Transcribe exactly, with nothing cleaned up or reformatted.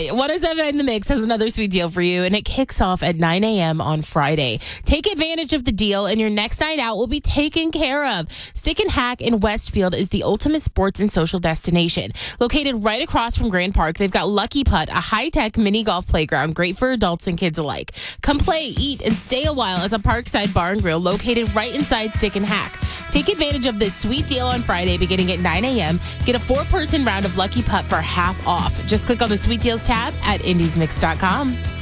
one oh seven in the Mix has another sweet deal for you, and it kicks off at nine a.m. on Friday. Take advantage of the deal, and your next night out will be taken care of. Stick and Hack in Westfield is the ultimate sports and social destination. Located right across from Grand Park, they've got Lucky Putt, a high-tech mini golf playground great for adults and kids alike. Come play, eat, and stay a while at the Parkside Bar and Grill located right inside Stick and Hack. Take advantage of this sweet deal on Friday beginning at nine a.m. Get a four-person round of Lucky Putt for half off. Just click on the Sweet Deals tab at indies mix dot com.